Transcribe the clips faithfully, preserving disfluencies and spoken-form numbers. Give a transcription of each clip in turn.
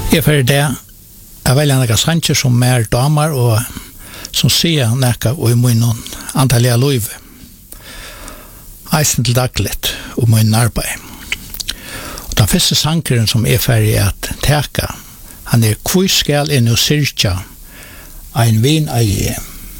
Jeg for det jeg velger noen sanger som er damer og som sier noe og i min antallige liv. Eisen til dagligt og min arbeid. Og den første sangeren som er ferdig at teka, han er «Hvor skal en og syrkja ein vin eie?»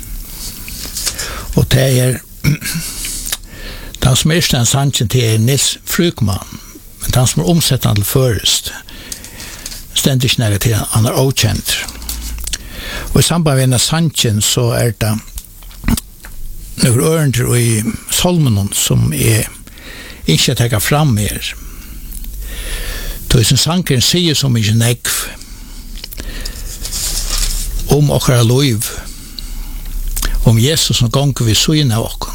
Og det er den som er den sangeren til er Nils Frykman, men den som er omsettende til først, stendig ikke nære til han er okjent. Og i samband med denne sangeren så er det noen ørender i solmen som er ikke tekket fram mer. Så sin sangeren sier så mye negv om okkara liv, om Jesus som gonger vi syne av okken.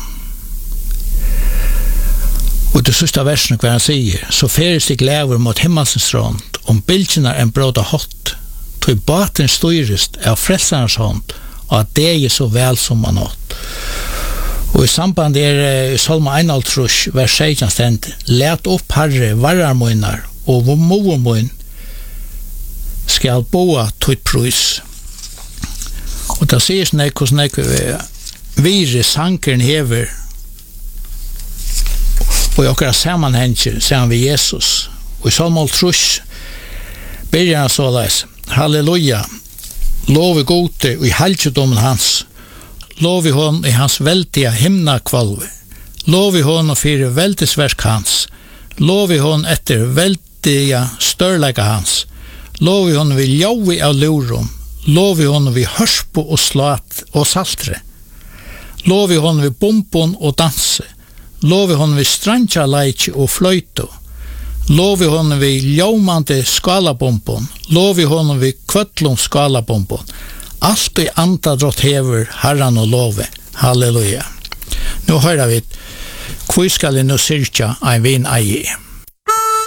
Og det sista versen hva han sier, så feres de glæver mot himmelsens front, om bildjene en bråda hot, tog baten styrest av frelsarens hånd, og at det er så vel som man åt. Og i samband er i Salma einaltrus, vers seksten stend, let opp herre vararmoinar, og hvor moermoin skal boa tøyt prøys. Og da sier sånn jeg hvordan jeg vire sankeren hever og jeg akkurat sammenhenger sammen med Jesus. Og i Salma trus byrjar han såleis, halleluja, lov i gode og i halvtjedommen hans, lov i hånd i hans veldige himna kvalve, lov i hånd og fire veldesverk hans, lov i hånd etter veldige størleika hans, lov i hånd vi ljovi av lurum, lov i hånd vi hørspo og slat og saltre, lov i hånd vi bombon og danse, lov i hånd vi strandja leitje og fløyto, lov i hånd vi ljomande skalabombon, lov i hånd vi kvøtlom skalabombon, alt i anda drott hever herran og love. Halleluja. Nå hører vi, hvor skal jeg nå syrkja ein vin eie?